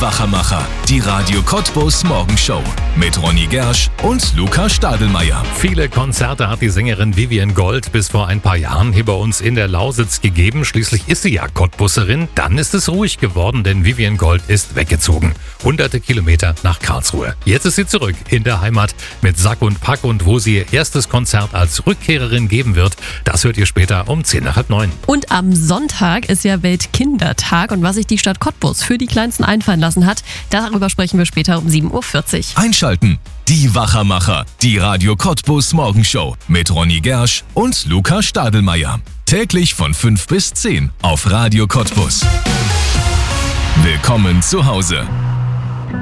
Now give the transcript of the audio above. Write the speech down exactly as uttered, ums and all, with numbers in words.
Wachermacher, die Radio Cottbus Morgenshow mit Ronny Gersch und Luca Stadelmeier. Viele Konzerte hat die Sängerin Vivian Gold bis vor ein paar Jahren hier bei uns in der Lausitz gegeben. Schließlich ist sie ja Cottbusserin. Dann ist es ruhig geworden, denn Vivian Gold ist weggezogen. Hunderte Kilometer nach Karlsruhe. Jetzt ist sie zurück in der Heimat mit Sack und Pack, und wo sie ihr erstes Konzert als Rückkehrerin geben wird, das hört ihr später um zehn nach halb neun. Und am Sonntag ist ja Weltkindertag, und was sich die Stadt Cottbus für die Kleinsten einfallen lassen hat, darüber sprechen wir später um sieben Uhr vierzig. Einschalten, die Wachermacher, die Radio Cottbus Morgenshow mit Ronny Gersch und Luca Stadelmeier. Täglich von fünf bis zehn auf Radio Cottbus. Willkommen zu Hause.